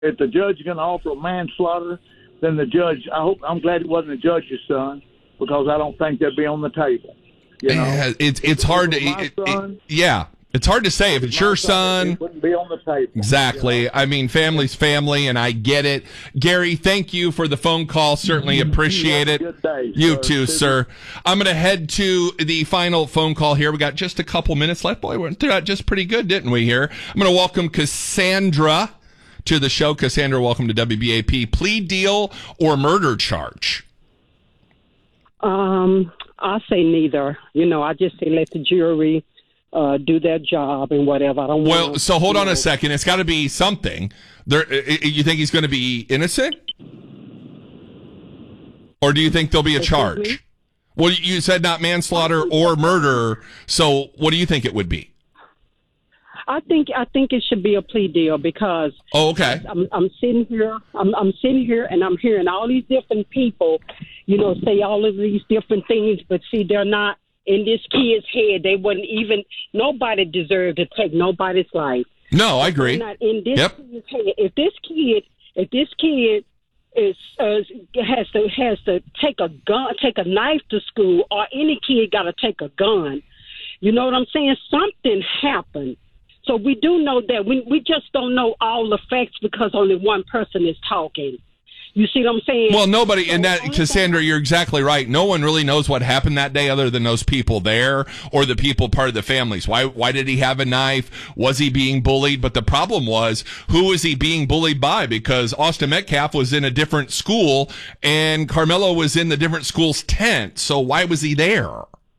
if the judge is going to offer a manslaughter, then the judge. I'm glad it wasn't the judge's son, because I don't think they'd be on the table. You know? It's hard to. Yeah. It's hard to say if it's your son. It wouldn't be on the table. Exactly. You know? I mean, family's family, and I get it. Gary, thank you for the phone call. Certainly appreciate it. Good day, you too, sir. I'm going to head to the final phone call here. We got just a couple minutes left. Boy, we went through that just pretty good, didn't we here? I'm going to welcome Cassandra to the show. Cassandra, welcome to WBAP. Plea deal or murder charge? I say neither. You know, I just say let the jury do their job and whatever. I don't. Well, so hold on a second. It's got to be something. You think he's going to be innocent, or do you think there'll be a charge? Well, you said not manslaughter or murder. So, what do you think it would be? I think it should be a plea deal because. Oh, okay. I'm sitting here. I'm sitting here and I'm hearing all these different people, you know, say all of these different things, but see, they're not in this kid's head. They wouldn't even. Nobody deserved to take nobody's life. No, I agree. They're not in this kid's head. If this kid is has to take a gun, take a knife to school, or any kid got to take a gun. You know what I'm saying? Something happened. So we do know that. We just don't know all the facts because only one person is talking. You see what I'm saying? Well, nobody, and that, Cassandra, you're exactly right. No one really knows what happened that day other than those people there or the people part of the families. Why did he have a knife? Was he being bullied? But the problem was, who was he being bullied by? Because Austin Metcalf was in a different school and Carmelo was in the different school's tent. So why was he there?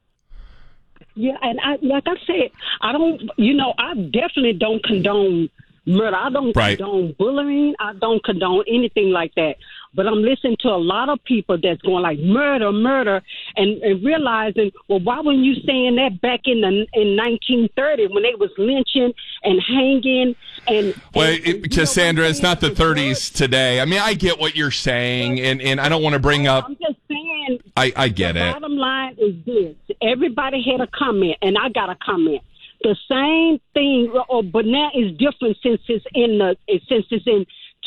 Yeah, and like I said, I definitely don't condone murder. I don't condone bullying. I don't condone anything like that. But I'm listening to a lot of people that's going like murder, and realizing, well, why weren't you saying that back in 1930 when they was lynching and hanging and? Well, Cassandra, it's not the 30s today. I mean, I get what you're saying, and I don't want to bring up. I'm just saying. I get it. The bottom line is this: everybody had a comment, and I got a comment. The same thing, but now it's different since it's in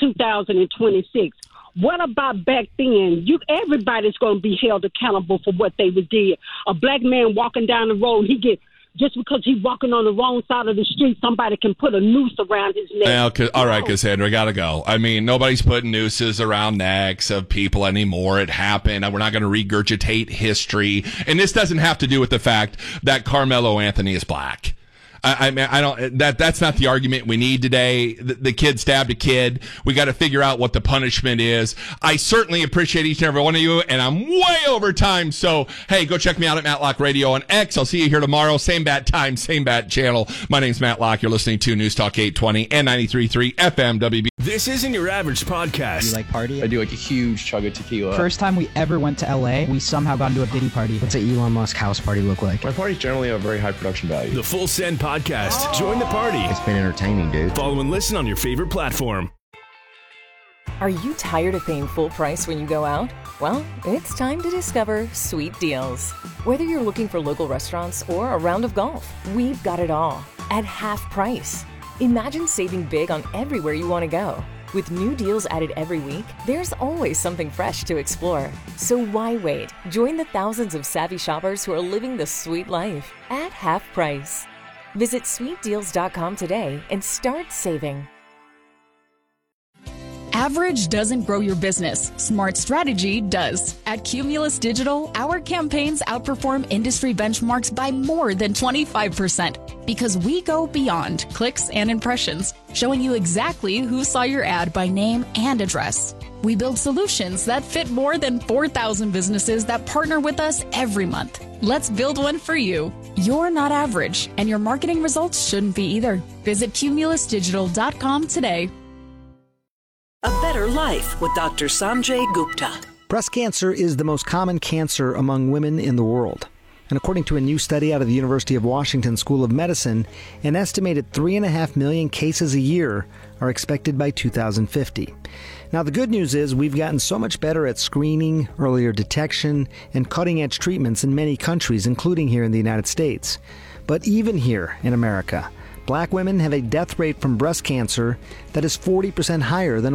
2026. What about back then? Everybody's going to be held accountable for what they did. A black man walking down the road, just because he's walking on the wrong side of the street, somebody can put a noose around his neck. Well, all right, Cassandra, gotta go. I mean, nobody's putting nooses around necks of people anymore. It happened. We're not going to regurgitate history. And this doesn't have to do with the fact that Carmelo Anthony is black. I mean, that's not the argument we need today. The kid stabbed a kid. We got to figure out what the punishment is. I certainly appreciate each and every one of you, and I'm way over time. So, hey, go check me out at Matlock Radio on X. I'll see you here tomorrow. Same bat time, same bat channel. My name's Matt Locke. You're listening to News Talk 820 and 93.3 FM WB. This isn't your average podcast. Do you like party? I do like a huge chug of tequila. First time we ever went to LA, we somehow got into a Diddy party. What's an Elon Musk house party look like? My parties generally have very high production value. The Full Send Podcast. Join the party. It's been entertaining, dude. Follow and listen on your favorite platform. Are you tired of paying full price when you go out? Well, it's time to discover Sweet Deals. Whether you're looking for local restaurants or a round of golf, we've got it all at half price. Imagine saving big on everywhere you want to go. With new deals added every week, there's always something fresh to explore. So why wait? Join the thousands of savvy shoppers who are living the sweet life at half price. Visit sweetdeals.com today and start saving. Average doesn't grow your business. Smart strategy does. At Cumulus Digital, our campaigns outperform industry benchmarks by more than 25% because we go beyond clicks and impressions, showing you exactly who saw your ad by name and address. We build solutions that fit more than 4,000 businesses that partner with us every month. Let's build one for you. You're not average, and your marketing results shouldn't be either. Visit cumulusdigital.com today. A Better Life with Dr. Sanjay Gupta. Breast cancer is the most common cancer among women in the world. And according to a new study out of the University of Washington School of Medicine, an estimated 3.5 million cases a year are expected by 2050. Now, the good news is we've gotten so much better at screening, earlier detection, and cutting-edge treatments in many countries, including here in the United States. But even here in America, Black women have a death rate from breast cancer that is 40% higher than